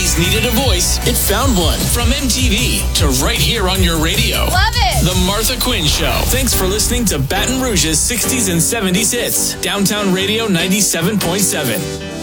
always needed a voice, it found one. From MTV to right here on your radio. Love it! The Martha Quinn Show. Thanks for listening to Baton Rouge's 60s and 70s hits. Downtown Radio 97.7.